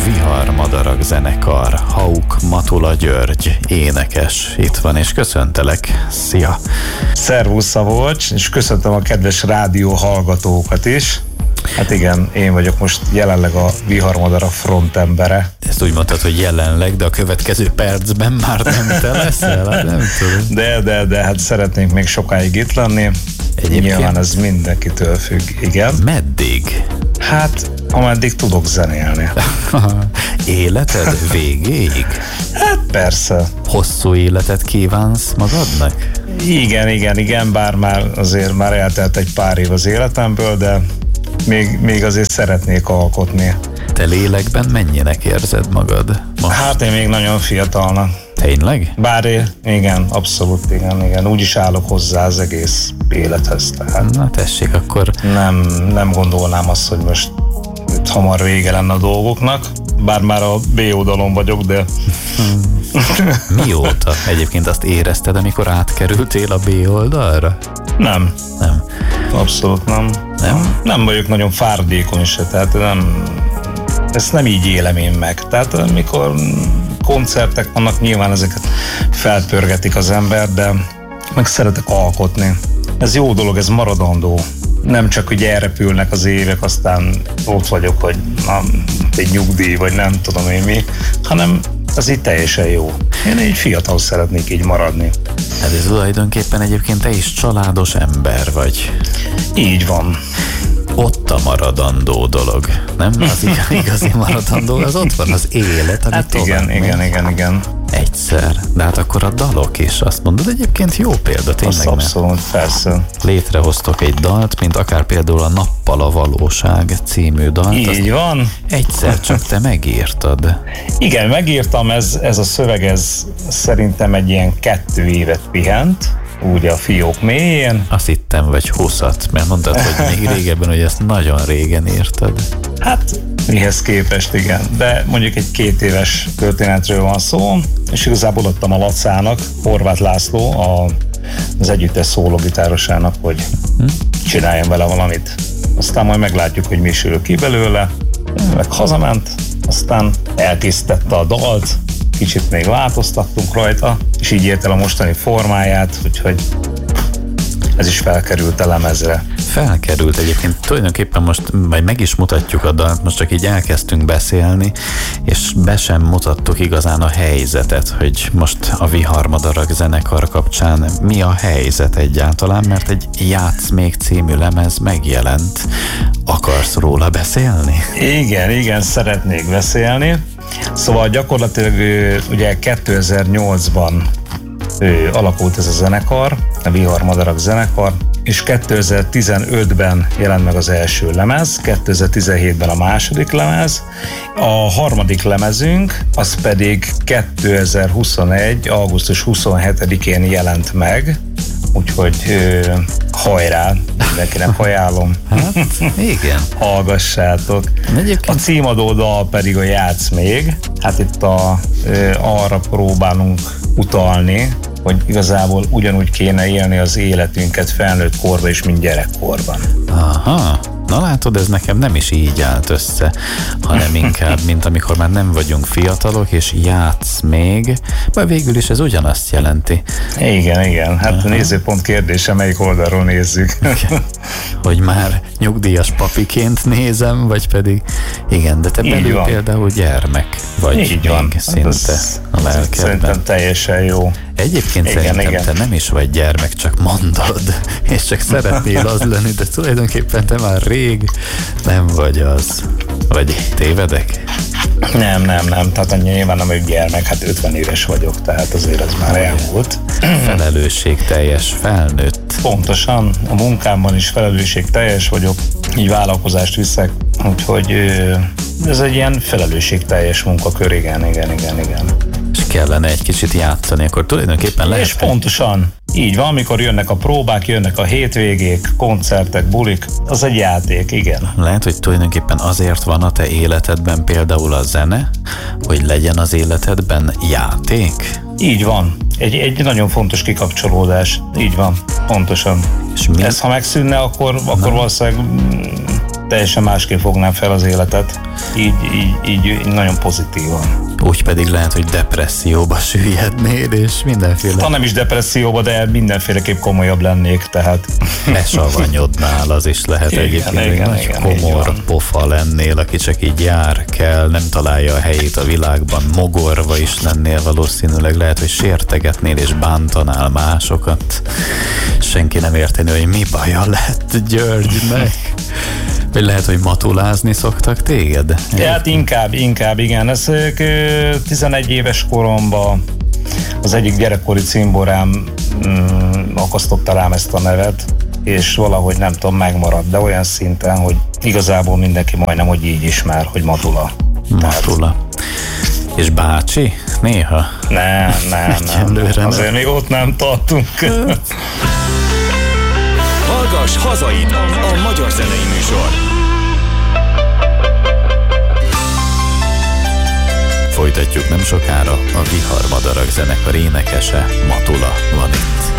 Viharmadarak zenekar, Hauk Matula György, énekes itt van, és köszöntelek. Szia! Szervusz, Szabolcs, és köszöntöm a kedves rádió hallgatókat is. Hát igen, én vagyok most jelenleg a Viharmadarak frontembere. Ezt úgy mondtad, hogy jelenleg, de a következő percben már nem te leszel? Hát nem tudom. De hát szeretnénk még sokáig itt lenni. Egyébként nyilván ez mindenkitől függ, igen. Meddig? Hát, ameddig tudok zenélni. Életed végéig? Hát persze. Hosszú életet kívánsz magadnak? Igen, bár már eltelt egy pár év az életemből, de még azért szeretnék alkotni. Te lélekben mennyinek érzed magad most? Hát én még nagyon fiatalnak. Tényleg? Bár igen, abszolút igen. Úgy is állok hozzá az egész élethez. Tehát na tessék, akkor... Nem gondolnám azt, hogy most hamar vége lenne a dolgoknak. Bár már a B oldalon vagyok, de... Mióta? Egyébként azt érezted, amikor átkerültél a B oldalra? Nem. Nem? Abszolút nem. Nem vagyok nagyon fáradékony se, tehát ezt nem így élem én meg. Tehát amikor koncertek vannak, nyilván ezeket felpörgetik az ember, de meg szeretek alkotni. Ez jó dolog, ez maradandó. Nem csak, hogy elrepülnek az évek, aztán ott vagyok, hogy egy nyugdíj, vagy nem tudom én mi, hanem ez így teljesen jó. Én egy fiatal szeretnék így maradni. Hát ez tulajdonképpen egyébként te is családos ember vagy. Így van. Ott a maradandó dolog, nem? Az igazi maradandó, az ott van az élet, ami hát tovább. Igen. Egyszer, de hát akkor a dalok is, azt mondod, egyébként jó példa, tényleg. Abszolút, persze. Létrehoztok egy dalt, mint akár például a Nappal a valóság című dalt. Így van. Egyszer csak te megírtad. Igen, megírtam, ez a szöveg, ez szerintem egy ilyen 2 évet pihent, úgy a fiók mélyén. Azt hittem, vagy 20-at, mert mondtad, hogy még régebben, hogy ezt nagyon régen írtad. Hát, mihez képest, igen. De mondjuk egy 2 éves történetről van szó, és igazából adtam a Lacának, Horváth László, az együttes szólógitárosának, hogy csináljon vele valamit. Aztán majd meglátjuk, hogy mi sül ki belőle. Meg hazament, aztán elkészítette a dalt, kicsit még változtattunk rajta, és így ért el a mostani formáját, úgyhogy ez is felkerült a lemezre. Felkerült egyébként, tulajdonképpen most majd meg is mutatjuk a dalt, most csak így elkezdtünk beszélni, és be sem mutattuk igazán a helyzetet, hogy most a Viharmadarak zenekar kapcsán mi a helyzet egyáltalán, mert egy Játsz még című lemez megjelent. Akarsz róla beszélni? Igen, szeretnék beszélni. Szóval gyakorlatilag ugye 2008-ban alakult ez a zenekar, a Viharmadarak zenekar, és 2015-ben jelent meg az első lemez, 2017-ben a második lemez, a harmadik lemezünk, az pedig 2021. augusztus 27-én jelent meg, úgyhogy hajrá, mindenkinek ajánlom. Hát, igen. Hallgassátok. Egyébként... A címadó dal pedig a Játsz még. Hát itt arra próbálunk utalni, hogy igazából ugyanúgy kéne élni az életünket felnőtt korban és mint gyerekkorban. Aha, na látod, ez nekem nem is így állt össze, hanem inkább, mint amikor már nem vagyunk fiatalok, és játsz még, vagy végül is ez ugyanazt jelenti. Igen, hát a nézőpont kérdése, melyik oldalról nézzük. Hogy már nyugdíjas papiként nézem, vagy pedig, igen, de te belül például gyermek vagy így van. Szinte a lelkedben. Szerintem teljesen jó. Egyébként szerintem te nem is vagy gyermek, csak mondod, és csak szeretnél az lenni, de tulajdonképpen te már rég nem vagy az. Vagy tévedek? Nem. Tehát nyilván nem vagyok gyermek, hát 50 éves vagyok, tehát azért ez már elmúlt. Felelősségteljes felnőtt. Pontosan, a munkámban is felelősségteljes vagyok, így vállalkozást viszek, úgyhogy ez egy ilyen felelősségteljes munkakör, igen. És kellene egy kicsit játszani, akkor tulajdonképpen lehet... És pontosan, így van, amikor jönnek a próbák, jönnek a hétvégék, koncertek, bulik, az egy játék, igen. Lehet, hogy tulajdonképpen azért van a te életedben például a zene, hogy legyen az életedben játék? Így van. Egy nagyon fontos kikapcsolódás. Így van, pontosan. És ez ha megszűnne, akkor valószínűleg teljesen másképp fognám fel az életet, így nagyon pozitívan. Úgy pedig lehet, hogy depresszióba süllyednél, és mindenféle... Ha nem is depresszióba, de mindenféleképp komolyabb lennék, tehát... Lesavanyodnál, az is lehet egyébként, igen, nagy komor pofa lennél, aki csak így jár kell, nem találja a helyét a világban, mogorva is lennél valószínűleg, lehet, hogy sértegetnél és bántanál másokat. Senki nem érteni, hogy mi baja lett Györgynek. Vagy lehet, hogy matulázni szoktak téged? Hát inkább, igen. Ez 11 éves koromban az egyik gyerekkori cimborám akasztotta rám ezt a nevet, és valahogy nem tudom, megmaradt, de olyan szinten, hogy igazából mindenki majdnem, hogy így ismer, hogy Matula. Matula. És bácsi? Néha? Nem. Azért még ott nem tartunk. Hallgass Hazaid, a magyar zenei műsor. Folytatjuk nem sokára, a Viharmadarak zenekar énekese, Matula van itt.